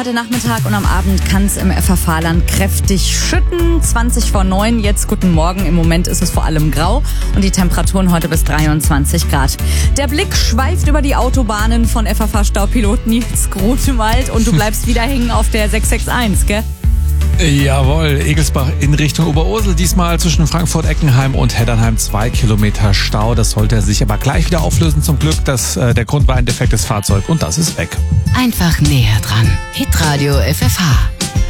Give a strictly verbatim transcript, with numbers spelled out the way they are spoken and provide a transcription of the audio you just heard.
Heute Nachmittag und am Abend kann es im F H V-Land kräftig schütten. zwanzig vor neun, jetzt guten Morgen. Im Moment ist es vor allem grau und die Temperaturen heute bis dreiundzwanzig Grad. Der Blick schweift über die Autobahnen von F H V-Staupilot Nils Grotewald und du bleibst wieder hängen auf der sechs sechs eins, gell? Jawohl, Egelsbach in Richtung Oberursel, diesmal zwischen Frankfurt-Eckenheim und Heddernheim zwei Kilometer Stau. Das sollte sich aber gleich wieder auflösen zum Glück. Das, äh, der Grund war ein defektes Fahrzeug und das ist weg. Einfach näher dran. Hitradio F F H.